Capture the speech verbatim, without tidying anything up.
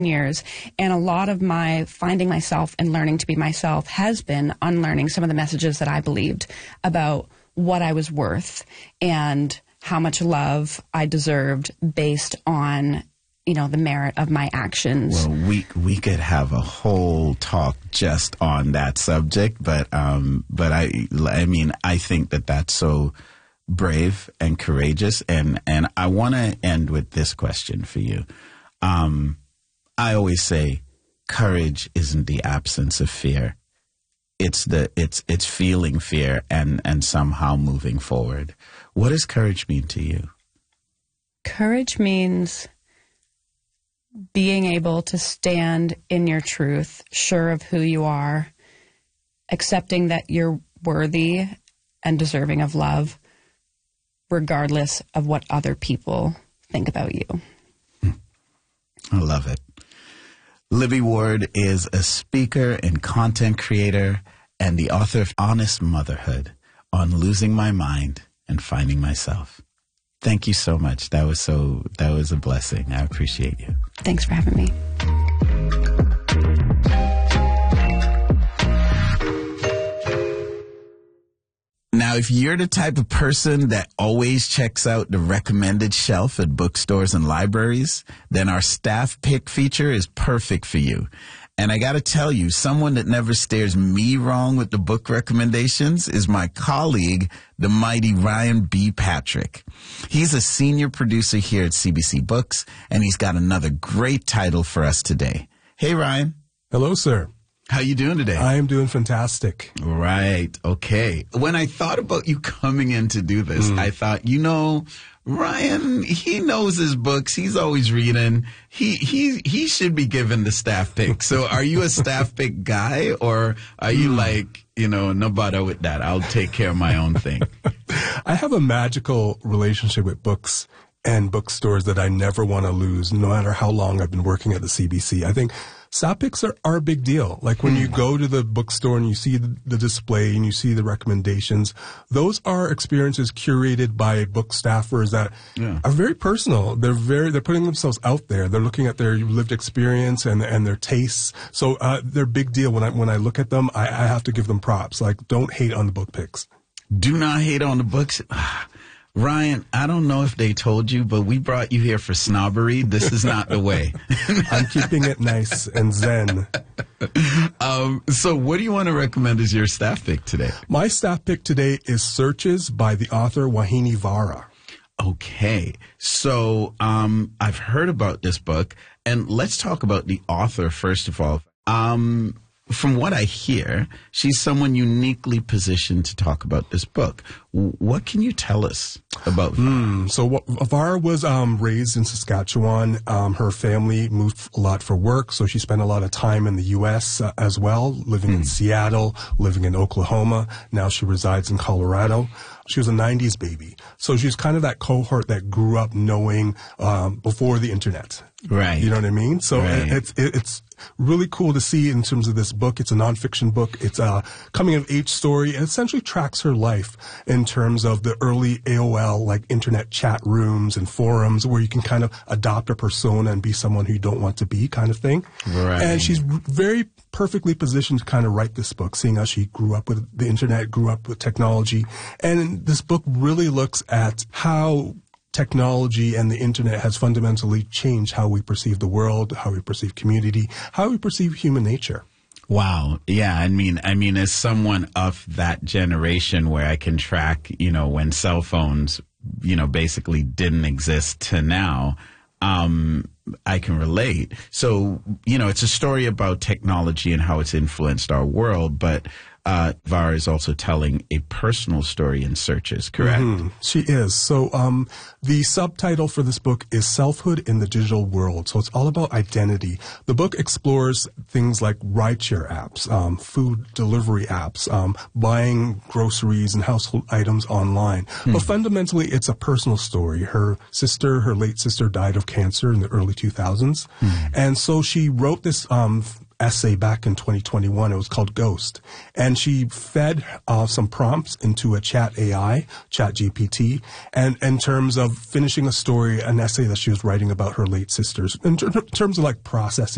years. And a lot of my finding myself and learning to be myself has been unlearning some of the messages that I believed about what I was worth and how much love I deserved based on, you know, the merit of my actions. Well, we we could have a whole talk just on that subject, but um, but I I mean I think that that's so brave and courageous, and and I want to end with this question for you. Um, I always say, courage isn't the absence of fear; it's the it's it's feeling fear and and somehow moving forward. What does courage mean to you? Courage means being able to stand in your truth, sure of who you are, accepting that you're worthy and deserving of love, regardless of what other people think about you. I love it. Libby Ward is a speaker and content creator and the author of Honest Motherhood, On Losing My Mind and Finding Myself. Thank you so much. That was so, that was a blessing. I appreciate you. Thanks for having me. Now, if you're the type of person that always checks out the recommended shelf at bookstores and libraries, then our staff pick feature is perfect for you. And I got to tell you, someone that never stares me wrong with the book recommendations is my colleague, the mighty Ryan B. Patrick. He's a senior producer here at C B C Books, and he's got another great title for us today. Hey, Ryan. Hello, sir. How you doing today? I am doing fantastic. Right. Okay. When I thought about you coming in to do this, mm. I thought, you know, Ryan, he knows his books. He's always reading. He he he should be given the staff pick. So are you a staff pick guy, or are you mm. like, you know, no bother with that? I'll take care of my own thing. I have a magical relationship with books and bookstores that I never want to lose, no matter how long I've been working at the C B C. I think staff picks are, are a big deal. Like when mm. you go to the bookstore and you see the, the display and you see the recommendations, those are experiences curated by book staffers that yeah. are very personal. They're very, they're putting themselves out there. They're looking at their lived experience and, and their tastes. So, uh, they're a big deal. When I, when I look at them, I, I have to give them props. Like, don't hate on the book picks. Do not hate on the books. Ryan, I don't know if they told you, but we brought you here for snobbery. This is not the way. I'm keeping it nice and zen. Um, so what do you want to recommend as your staff pick today? My staff pick today is Searches by the author Vahini Vara. Okay. So um, I've heard about this book, and let's talk about the author first of all. Um From what I hear, she's someone uniquely positioned to talk about this book. What can you tell us about Vara? Mm, so Vara was um, raised in Saskatchewan. Um, her family moved a lot for work, so she spent a lot of time in the U S uh, as well, living mm. in Seattle, living in Oklahoma. Now she resides in Colorado. She was a nineties baby. So she's kind of that cohort that grew up knowing um, before the internet. Right. You know what I mean? So right. it's it, it's really cool to see in terms of this book. It's a nonfiction book. It's a coming-of-age story. It essentially tracks her life in terms of the early A O L, like internet chat rooms and forums where you can kind of adopt a persona and be someone who you don't want to be kind of thing. Right. And she's very perfectly positioned to kind of write this book, seeing how she grew up with the internet, grew up with technology. And this book really looks at how technology and the internet has fundamentally changed how we perceive the world, how we perceive community, how we perceive human nature. Wow. Yeah. I mean, I mean, as someone of that generation where I can track, you know, when cell phones, you know, basically didn't exist to now, um, I can relate. So, you know, it's a story about technology and how it's influenced our world, but uh, Vara is also telling a personal story in Searches, correct? Mm-hmm. She is. So um, the subtitle for this book is Selfhood in the Digital World. So it's all about identity. The book explores things like rideshare apps, um, food delivery apps, um, buying groceries and household items online. Hmm. But fundamentally, it's a personal story. Her sister, her late sister, died of cancer in the early two thousands. Hmm. And so she wrote this um essay back in twenty twenty-one. It was called Ghost. And she fed uh, some prompts into a chat A I, Chat G P T, and in terms of finishing a story, an essay that she was writing about her late sisters, in ter- terms of like processing